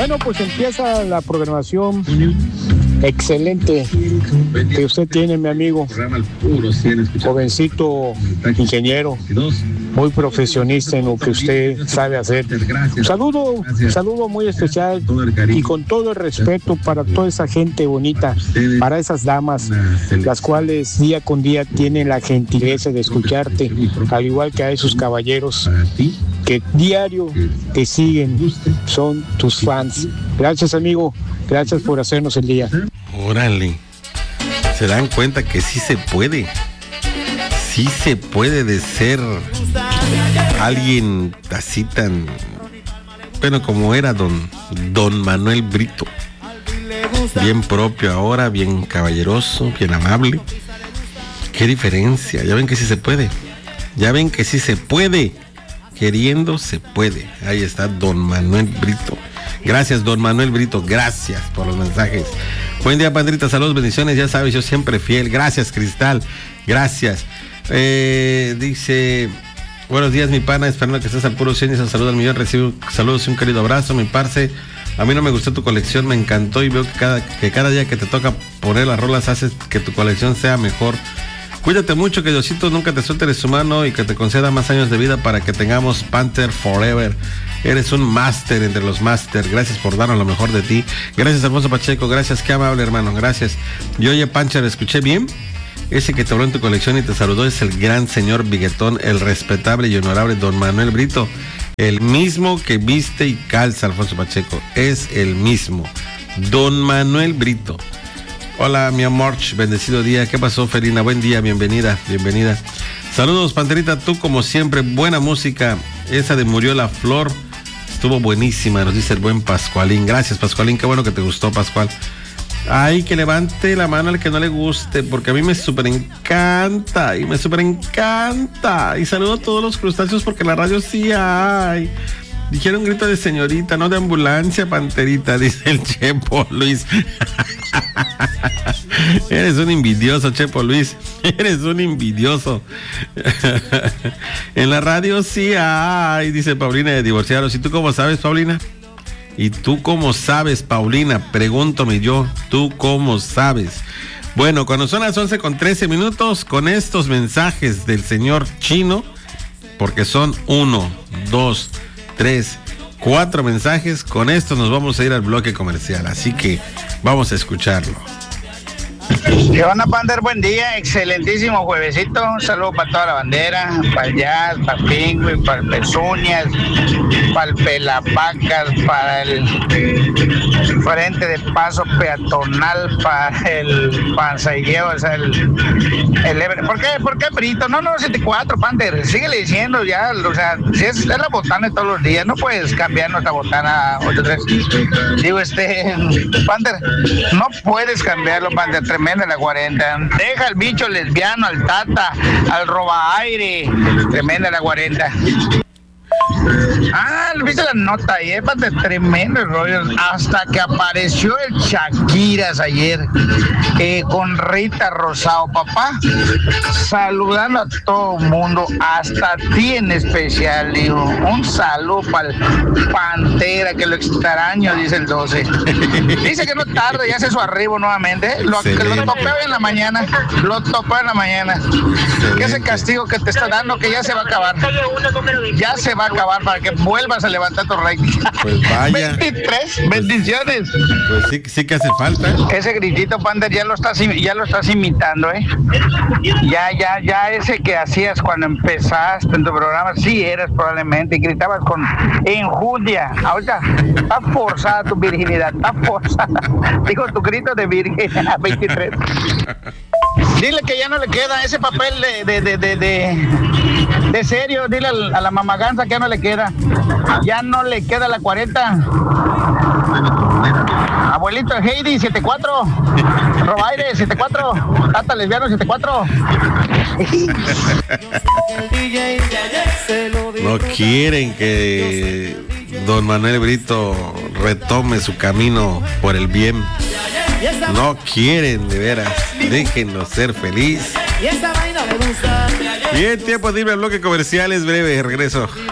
Bueno, pues empieza la programación excelente que usted tiene, mi amigo. Jovencito ingeniero, muy profesionista en lo que usted sabe hacer. Un saludo muy especial y con todo el respeto para toda esa gente bonita, para esas damas, las cuales día con día tienen la gentileza de escucharte, al igual que a esos caballeros que diario te siguen, son tus fans. Gracias, amigo, gracias por hacernos el día. Órale, se dan cuenta que sí se puede de ser alguien así tan, bueno, como era don Manuel Brito, bien propio ahora, bien caballeroso, bien amable. Qué diferencia, ya ven que sí se puede, queriendo se puede. Ahí está don Manuel Brito. Gracias, don Manuel Brito, gracias por los mensajes. Buen día, Pandrita, saludos, bendiciones, ya sabes, yo siempre fiel. Gracias, Cristal, gracias. Dice, buenos días, mi pana, esperando que estés al puro 100 y se saluda al millón. Recibo saludos y un querido abrazo, mi parce. A mí no me gustó tu colección, me encantó y veo que cada día que te toca poner las rolas haces que tu colección sea mejor. Cuídate mucho, que Diosito nunca te suelte de su mano y que te conceda más años de vida para que tengamos Panther Forever. Eres un máster entre los máster. Gracias por darnos lo mejor de ti. Gracias, Alfonso Pacheco. Gracias, qué amable, hermano. Gracias. Y oye, Pancher, ¿escuché bien? Ese que te habló en tu colección y te saludó es el gran señor Biguetón, el respetable y honorable don Manuel Brito. El mismo que viste y calza, Alfonso Pacheco. Es el mismo. Don Manuel Brito. Hola, mi amor, bendecido día. ¿Qué pasó, Felina? Buen día, bienvenida. Saludos, Panterita, tú como siempre, buena música. Esa de Murió la Flor estuvo buenísima, nos dice el buen Pascualín. Gracias, Pascualín, qué bueno que te gustó, Pascual. Ay, que levante la mano al que no le guste, porque a mí me súper encanta. Y saludo a todos los crustáceos porque en la radio sí hay. Dijeron grito de señorita, no de ambulancia, Panterita, dice el Chepo Luis. Eres un envidioso, Chepo Luis. Eres un envidioso. En la radio sí hay, dice Paulina de Divorciados. ¿Y tú cómo sabes, Paulina? Pregúntame yo. ¿Tú cómo sabes? Bueno, cuando son las 11:13, con estos mensajes del señor Chino, porque son 1, 2, 3, 4 mensajes, con esto nos vamos a ir al bloque comercial, así que vamos a escucharlo. ¿Qué onda, Pander? Buen día, excelentísimo juevesito. Un saludo para toda la bandera, para el Jazz, para el Pingüe, para el Pezuñas, para el Pelapacas, para el frente de paso peatonal, para el Panzaigueo, o sea, el ¿Por qué Brito? No, 74, Pander, síguele diciendo ya, o sea, si es la botana de todos los días, no puedes cambiar nuestra botana 83. Digo, Pander, no puedes cambiarlo, Pander. Tremenda la 40. Deja al bicho lesbiano, al Tata, al roba aire. Tremenda la 40. ¿Viste la nota ayer? De tremendo rollo. Hasta que apareció el Shakiras ayer con Rita Rosado, papá, saludando a todo el mundo, hasta a ti en especial, digo. Un saludo para el Pantera, que lo extraño, dice el 12. Dice que no tarde, ya hace su arribo nuevamente. Lo topé hoy en la mañana. Que ese castigo que te está dando, que ya se va a acabar. Ya se va a acabar para que vuelvas a levantar tu rating. Pues vaya. 23, bendiciones. Pues sí que hace falta. Ese gritito, Pander, ya lo estás imitando, Ya ese que hacías cuando empezaste en tu programa, sí eras probablemente, y gritabas con enjundia. Ahorita está forzada tu virginidad, está forzada. Digo, tu grito de virgen, 23. Dile que ya no le queda ese papel de serio, dile a la mamaganza que ya no le queda. Ya no le queda la 40. Abuelito Heidi, 74. Robaire, 74. Tata lesbiano, 74. No quieren que don Manuel Brito retome su camino por el bien. No quieren, de veras. Déjenlo ser feliz. Bien, tiempo de irme al bloque comercial, es breve, regreso.